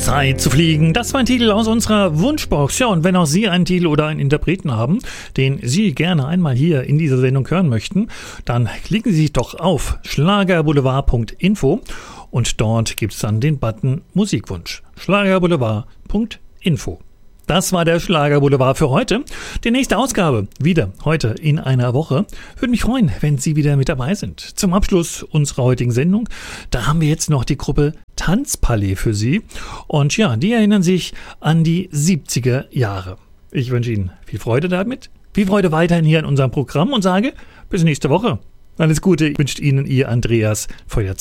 Zeit zu fliegen. Das war ein Titel aus unserer Wunschbox. Ja, und wenn auch Sie einen Titel oder einen Interpreten haben, den Sie gerne einmal hier in dieser Sendung hören möchten, dann klicken Sie sich doch auf schlagerboulevard.info und dort gibt es dann den Button Musikwunsch. schlagerboulevard.info. Das war der Schlagerboulevard für heute. Die nächste Ausgabe wieder heute in einer Woche. Würde mich freuen, wenn Sie wieder mit dabei sind. Zum Abschluss unserer heutigen Sendung, da haben wir jetzt noch die Gruppe Tanzpalais für Sie. Und ja, die erinnern sich an die 70er Jahre. Ich wünsche Ihnen viel Freude damit, viel Freude weiterhin hier in unserem Programm und sage bis nächste Woche. Alles Gute wünscht Ihnen Ihr Andreas Feuer.